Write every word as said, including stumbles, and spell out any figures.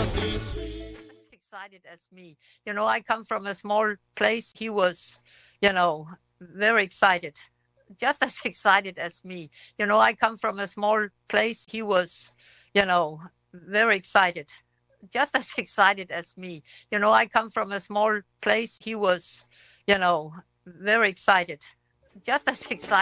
Excited as me. You know, I come from a small place. He was, you know, very excited, just as excited as me. You know, I come from a small place. He was, you know, very excited, just as excited as me. You know, I come from a small place. He was, you know, very excited, just as excited.